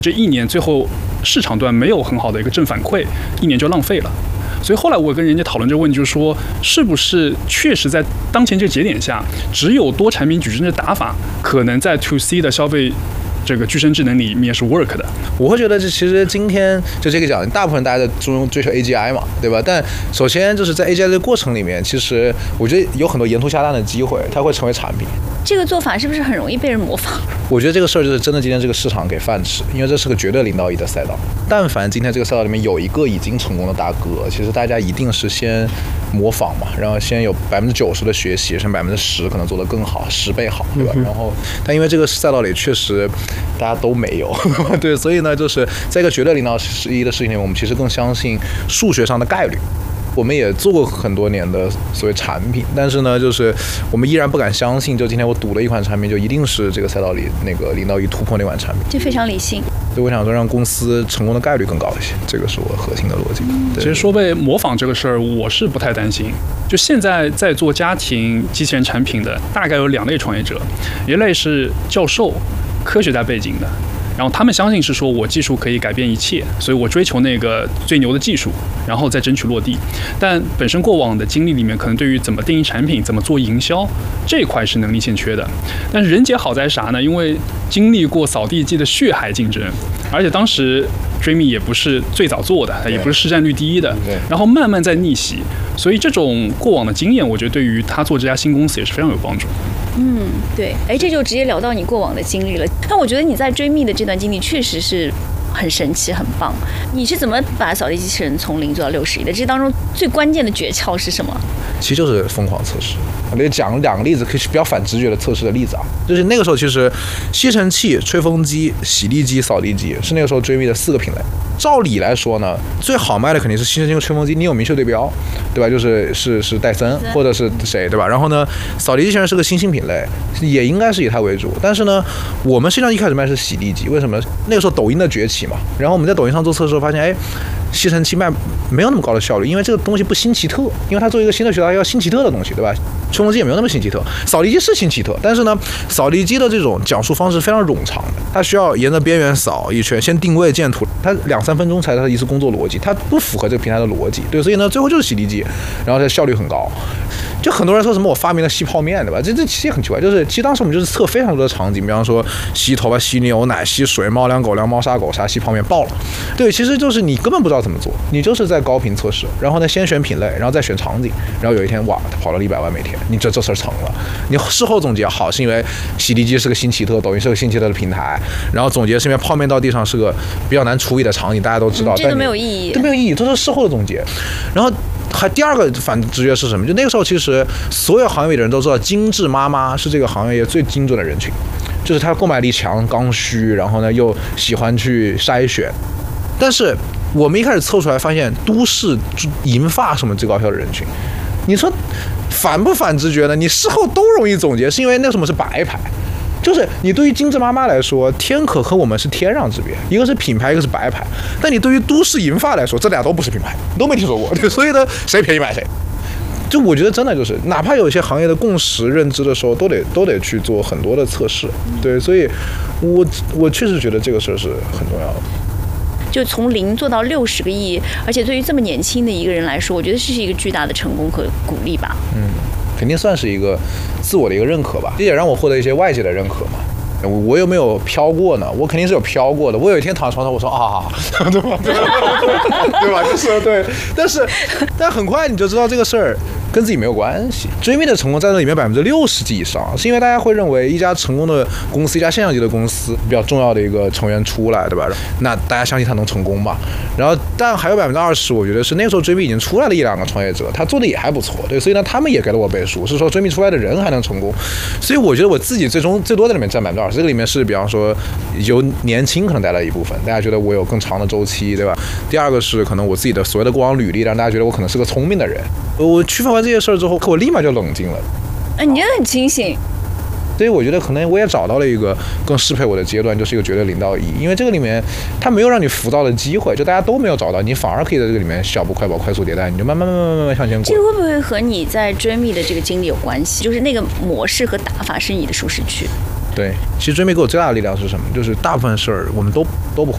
这一年最后市场端没有很好的一个正反馈，一年就浪费了。所以后来我跟人家讨论这个问题，就是说，是不是确实在当前这个节点下，只有多产品矩阵的打法，可能在 To C 的消费这个具身智能里面是 work 的？ 我会觉得，其实今天就这个讲，大部分大家在追求 AGI 嘛，对吧？但首先就是在 AGI 的过程里面，其实我觉得有很多沿途下单的机会，它会成为产品。 这个做法是不是很容易被人模仿？ 我觉得这个事儿就是真的今天这个市场给饭吃，因为这是个绝对领导1的赛道。但凡今天这个赛道里面有一个已经成功的大哥，其实大家一定是先模仿嘛，然后先有90%的学习，剩10%可能做得更好，10倍好，对吧？然后，但因为这个赛道里确实大家都没有，对，所以呢，就是在一个绝对领导1的事情里面，我们其实更相信数学上的概率。我们也做过很多年的所谓产品，但是呢，就是我们依然不敢相信，就今天我赌了一款产品，就一定是这个赛道里那个领导1突破那款产品。 这非常理性。 所以我想说，让公司成功的概率更高一些，这个是我核心的逻辑。 其实说被模仿这个事儿，我是不太担心。就现在在做家庭机器人产品的，大概有2类创业者，一类是教授、科学家背景的。然后他们相信是说我技术可以改变一切，所以我追求那个最牛的技术，然后再争取落地。但本身过往的经历里面，可能对于怎么定义产品、怎么做营销这一块是能力欠缺的。但是任杰好在啥呢？因为经历过扫地机的血海竞争，而且当时 Dreame 也不是最早做的，也不是市占率第1的，然后慢慢在逆袭。所以这种过往的经验，我觉得对于他做这家新公司也是非常有帮助。 对，这就直接聊到你过往的经历了。但我觉得你在Dreame的这段经历确实是很神奇、很棒。你是怎么把扫地机器人从0做到60亿的？这当中最关键的诀窍是什么？ 其实就是疯狂测试。我给讲2个例子，可以比较反直觉的测试的例子啊。就是那个时候，其实吸尘器、吹风机、洗地机、扫地机是那个时候Dreame的4个品类。照理来说呢，最好卖的肯定是吸尘器和吹风机，你有明确对标，对吧？是戴森或者是谁，对吧？然后呢，扫地机器人是个新兴品类，也应该是以它为主。但是呢，我们实际上一开始卖是洗地机，为什么？那个时候抖音的崛起嘛，然后我们在抖音上做测试，发现吸尘器卖没有那么高的效率，因为这个东西不新奇特，因为它作为一个新的渠道要新奇特的东西，对吧？吹风机也没有那么新奇特，扫地机是新奇特，但是呢，扫地机的这种讲述方式非常冗长的，它需要沿着边缘扫一圈，先定位建图，它2-3分钟才是它一次工作逻辑，它不符合这个平台的逻辑，对，所以呢，最后就是洗地机，然后它效率很高。就很多人说什么我发明了吸泡面，对吧？这其实也很奇怪，就是其实当时我们就是测非常多的场景，比方说洗头发、洗牛奶、洗水、猫粮、狗粮、猫砂、狗砂、吸泡面爆了，对，其实就是你根本不知道怎么做，你就是在高频测试，然后呢先选品类，然后再选场景，然后有一天哇，它跑了100万每天，你这事儿成了。你事后总结好是因为洗地机是个新奇特，抖音是个新奇特的平台，然后总结是因为泡面到地上是个比较难处理的场景，大家都知道， 这都没有意义， 这没有意义，这是事后的总结。然后还第2个反直觉是什么？就那个时候其实所有行业里的人都知道，精致妈妈是这个行业最精准的人群，就是她购买力强、刚需，然后呢又喜欢去筛选。但是我们一开始测出来发现，都市银发什么最高效的人群，你说反不反直觉呢？你事后都容易总结，是因为那什么是白牌。就是你对于精致妈妈来说，天可和我们是天壤之别，一个是品牌，一个是白牌。但你对于都市银发来说，这俩都不是品牌，都没听说过。所以呢，谁便宜买谁。就我觉得真的就是，哪怕有一些行业的共识认知的时候，都得去做很多的测试。对，所以我确实觉得这个事儿是很重要的。 就从0做到60个亿，而且对于这么年轻的一个人来说，我觉得这是一个巨大的成功和鼓励吧。 肯定算是一个自我的一个认可吧，这也让我获得一些外界的认可嘛。我有没有飘过呢？我肯定是有飘过的。我有一天躺在床上，我说对吧？对吧？就是对。但很快你就知道这个事儿跟自己没有关系。Dreame的成功在那里面60%及以上，是因为大家会认为一家成功的公司，一家现象级的公司比较重要的一个成员出来，对吧？那大家相信他能成功嘛？然后，但还有20%，我觉得是那个时候Dreame已经出来了1-2个创业者，他做的也还不错，对，所以呢，他们也给了我背书，是说Dreame出来的人还能成功，所以我觉得我自己最多在里面占20%，这个里面是比方说有年轻可能带来一部分，大家觉得我有更长的周期，对吧？第2个是可能我自己的所谓的过往履历，让大家觉得我可能是个聪明的人。我区分完这些事儿之后，我立马就冷静了。 你真的很清醒。 所以我觉得可能我也找到了一个更适配我的阶段，就是一个绝对0到1，因为这个里面它没有让你浮躁的机会，就大家都没有找到，你反而可以在这个里面小步快跑、快速迭代，你就慢慢向前滚。 这个会不会和你在Dreame的这个经历有关系？就是那个模式和打法是你的舒适区。 对，其实Dreame给我最大的力量是什么？就是大部分事儿我们都不会。